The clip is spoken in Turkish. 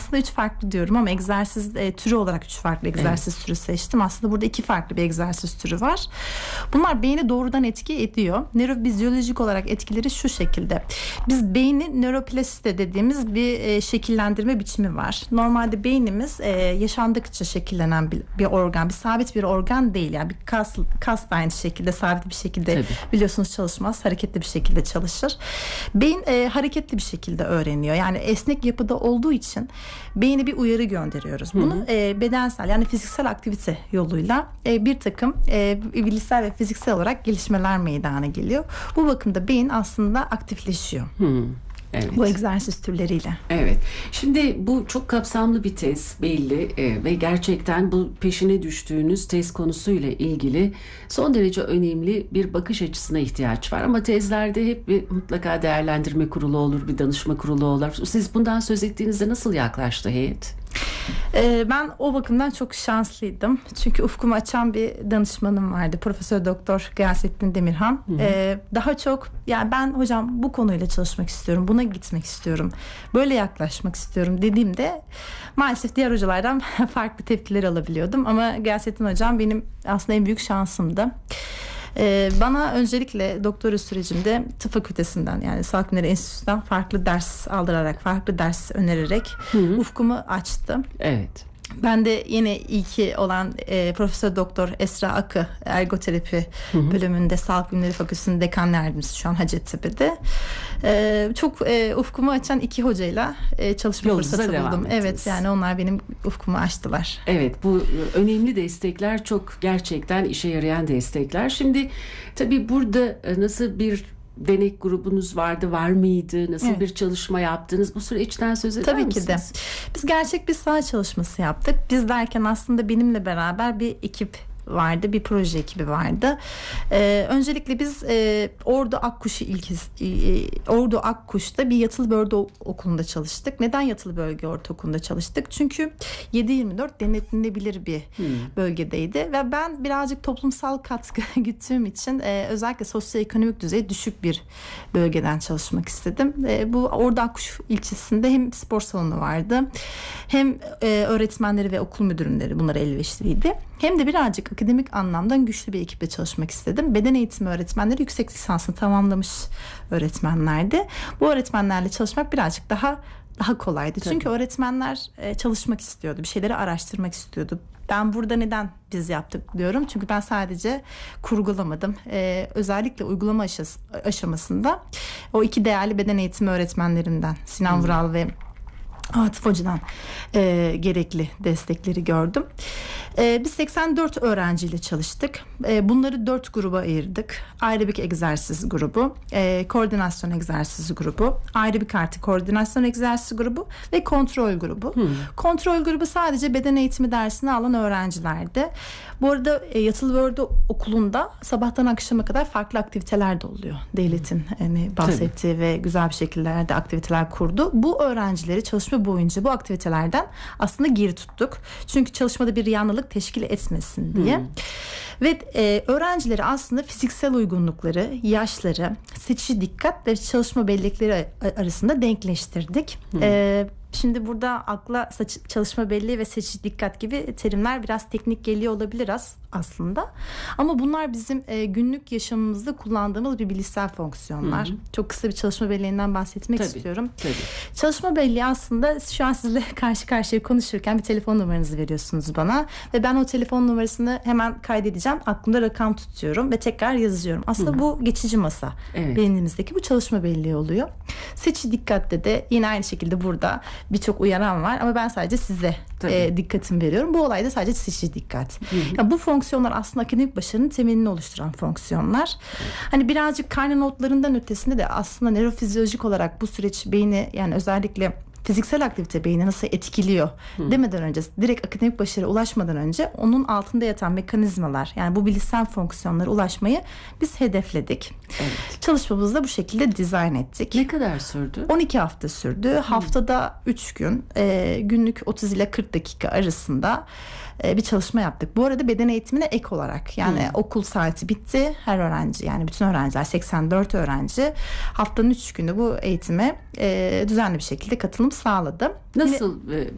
aslında 3 farklı diyorum ama egzersiz türü olarak 3 farklı egzersiz türü seçtim. Aslında burada 2 farklı bir egzersiz türü var. Bunlar beyni doğrudan etki ediyor. Nörofizyolojik olarak etkileri şu şekilde. Biz beyni nöroplastisite dediğimiz bir şekillendirme biçimi var. Normalde beynimiz yaşandıkça şekillenen bir organ, bir sabit bir organ değil. Yani bir kas da aynı şekilde sabit bir şekilde biliyorsunuz çalışmaz, hareketli bir şekilde çalışır. Beyin hareketli bir şekilde öğreniyor. Yani esnek yapıda olduğu için beyne bir uyarı gönderiyoruz. Bunu bedensel yani fiziksel aktivite yoluyla bir takım bilişsel ve fiziksel olarak gelişmeler meydana geliyor. Bu bakımda beyin aslında aktifleşiyor. Evet. Bu egzersiz türleriyle. Evet. Şimdi bu çok kapsamlı bir tez belli ve gerçekten bu peşine düştüğünüz tez konusuyla ilgili son derece önemli bir bakış açısına ihtiyaç var. Ama tezlerde hep bir mutlaka değerlendirme kurulu olur, bir danışma kurulu olur. Siz bundan söz ettiğinizde nasıl yaklaştı heyet? Ben o bakımdan çok şanslıydım. Çünkü ufkumu açan bir danışmanım vardı. Profesör Doktor Gıyasettin Demirhan. Daha çok yani ben hocam bu konuyla çalışmak istiyorum. Buna gitmek istiyorum. Böyle yaklaşmak istiyorum dediğimde maalesef diğer hocalardan farklı tepkiler alabiliyordum. Ama Gıyasettin hocam benim aslında en büyük şansımdı. Bana öncelikle doktora sürecimde tıp fakültesinden yani Sağlık Bilimleri Enstitüsü'nden farklı ders aldırarak, farklı ders önererek ufkumu açtı. Evet. Ben de yine ilki olan Profesör Doktor Esra Akı ergoterapi bölümünde Sağlık Bilimleri Fakültesi'nin dekan yardımcısı şu an Hacettepe'de. Çok ufkumu açan 2 hocayla çalışma fırsatı buldum. Evet yani onlar benim ufkumu açtılar. Evet bu önemli destekler çok gerçekten işe yarayan destekler. Şimdi tabii burada nasıl bir denek grubunuz vardı, var mıydı? Nasıl bir çalışma yaptınız? Bu süreçten söz eder misiniz? Tabii ki de. Biz gerçek bir saha çalışması yaptık. Biz derken aslında benimle beraber bir ekip vardı. Bir proje ekibi vardı. Öncelikle biz Ordu Akkuş'ta bir yatılı bölge okulunda çalıştık. Neden yatılı bölge ortaokulunda çalıştık? Çünkü 7/24 denetlenebilir bir bölgedeydi ve ben birazcık toplumsal katkı güttüğüm için özellikle sosyoekonomik düzeyi düşük bir bölgeden çalışmak istedim. Bu Ordu Akkuş ilçesinde hem spor salonu vardı hem öğretmenleri ve okul müdürleri bunlara elverişliydi. Hem de birazcık akademik anlamdan güçlü bir ekiple çalışmak istedim. Beden eğitimi öğretmenleri yüksek lisansını tamamlamış öğretmenlerdi. Bu öğretmenlerle çalışmak birazcık daha kolaydı. Tabii. Çünkü öğretmenler çalışmak istiyordu. Bir şeyleri araştırmak istiyordu. Ben burada neden biz yaptık diyorum. Çünkü ben sadece kurgulamadım. Özellikle uygulama aşamasında o 2 değerli beden eğitimi öğretmenlerimden Sinan Vural ve Atıf Hoca'dan gerekli destekleri gördüm. Biz 84 öğrenciyle çalıştık. Bunları 4 gruba ayırdık. Aerobik egzersiz grubu, koordinasyon egzersizi grubu, aerobik artı koordinasyon egzersizi grubu ve kontrol grubu. Kontrol grubu sadece beden eğitimi dersini alan öğrencilerdi. Bu arada yatılı bölge okulunda sabahtan akşama kadar farklı aktiviteler de oluyor. Devletin bahsettiği ve güzel bir şekillerde aktiviteler kurdu. Bu öğrencileri çalışma boyunca bu aktivitelerden aslında geri tuttuk. Çünkü çalışmada bir yanlılık teşkil etmesin diye. Ve öğrencileri aslında fiziksel uygunlukları, yaşları, seçici dikkat ve çalışma bellekleri arasında denkleştirdik. Şimdi burada akla çalışma belleği ve seçici dikkat gibi terimler biraz teknik geliyor olabilir aslında. Ama bunlar bizim günlük yaşamımızda kullandığımız bir bilişsel fonksiyonlar. Çok kısa bir çalışma belleğinden bahsetmek istiyorum. Tabii. Çalışma belleği aslında şu an sizle karşı karşıya konuşurken bir telefon numaranızı veriyorsunuz bana. Ve ben o telefon numarasını hemen kaydedeceğim. Aklımda rakam tutuyorum ve tekrar yazıyorum. Aslında bu geçici masa. Beynimizdeki bu çalışma belleği oluyor. Seçici dikkatte de yine aynı şekilde burada birçok uyaran var ama ben sadece size dikkatimi veriyorum. Bu olayda sadece seçici dikkat. Yani bu fonksiyonlar aslında akademik başarının temelini oluşturan fonksiyonlar. Hani birazcık karne notlarından ötesinde de aslında nörofizyolojik olarak bu süreç beyni yani özellikle fiziksel aktivite beyni nasıl etkiliyor demeden önce direkt akademik başarıya ulaşmadan önce onun altında yatan mekanizmalar yani bu bilişsel fonksiyonlara ulaşmayı biz hedefledik. Çalışmamızı da bu şekilde dizayn ettik. Ne kadar sürdü? 12 hafta sürdü. Haftada 3 gün günlük 30 ile 40 dakika arasında bir çalışma yaptık. Bu arada beden eğitimine ek olarak yani okul saati bitti. Her öğrenci yani bütün öğrenciler 84 öğrenci haftanın 3 günü bu eğitime düzenli bir şekilde katılım sağladı. Nasıl